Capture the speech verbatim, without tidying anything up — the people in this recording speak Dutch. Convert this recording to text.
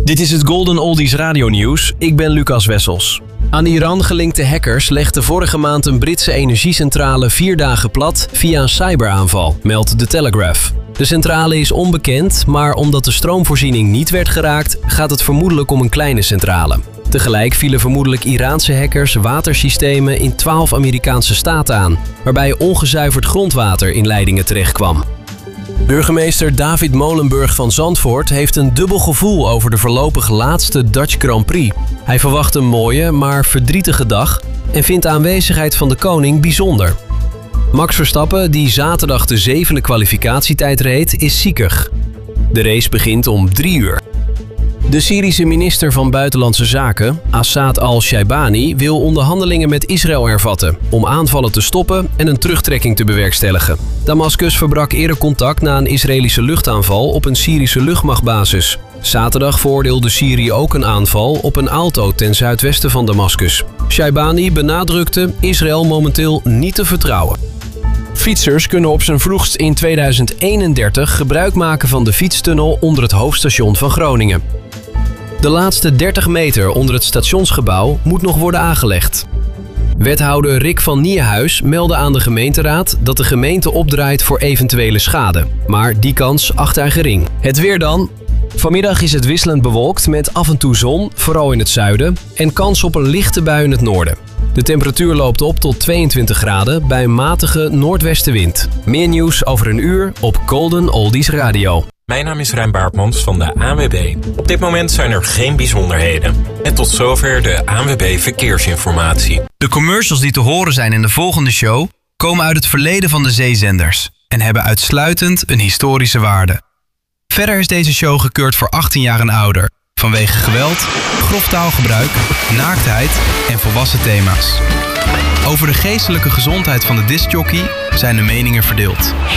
Dit is het Golden Oldies Radio Nieuws. Ik ben Lucas Wessels. Aan Iran gelinkte hackers legden vorige maand een Britse energiecentrale vier dagen plat via een cyberaanval, meldt The Telegraph. De centrale is onbekend, maar omdat de stroomvoorziening niet werd geraakt, gaat het vermoedelijk om een kleine centrale. Tegelijk vielen vermoedelijk Iraanse hackers watersystemen in twaalf Amerikaanse staten aan, waarbij ongezuiverd grondwater in leidingen terechtkwam. Burgemeester David Molenburg van Zandvoort heeft een dubbel gevoel over de voorlopig laatste Dutch Grand Prix. Hij verwacht een mooie, maar verdrietige dag en vindt de aanwezigheid van de koning bijzonder. Max Verstappen, die zaterdag de zevende kwalificatietijd reed, is ziekig. De race begint om drie uur. De Syrische minister van Buitenlandse Zaken, Assad al-Shaibani, wil onderhandelingen met Israël hervatten om aanvallen te stoppen en een terugtrekking te bewerkstelligen. Damascus verbrak eerder contact na een Israëlische luchtaanval op een Syrische luchtmachtbasis. Zaterdag veroordeelde Syrië ook een aanval op een auto ten zuidwesten van Damascus. Shaibani benadrukte Israël momenteel niet te vertrouwen. Fietsers kunnen op zijn vroegst in tweeduizend eenendertig gebruik maken van de fietstunnel onder het hoofdstation van Groningen. De laatste dertig meter onder het stationsgebouw moet nog worden aangelegd. Wethouder Rick van Niehuis meldde aan de gemeenteraad dat de gemeente opdraait voor eventuele schade. Maar die kans acht hij gering. Het weer dan. Vanmiddag is het wisselend bewolkt met af en toe zon, vooral in het zuiden, en kans op een lichte bui in het noorden. De temperatuur loopt op tot tweeëntwintig graden bij een matige noordwestenwind. Meer nieuws over een uur op Golden Oldies Radio. Mijn naam is Rijn Baartmans van de A N W B. Op dit moment zijn er geen bijzonderheden. En tot zover de A N W B Verkeersinformatie. De commercials die te horen zijn in de volgende show komen uit het verleden van de zeezenders en hebben uitsluitend een historische waarde. Verder is deze show gekeurd voor achttien jaar en ouder, vanwege geweld, grof taalgebruik, naaktheid en volwassen thema's. Over de geestelijke gezondheid van de discjockey zijn de meningen verdeeld.